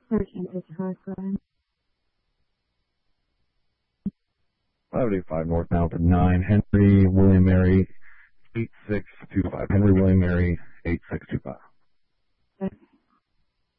Search enters harassment. 585 North Mountain 9, Henry William Mary 8625. Henry William Mary 8625.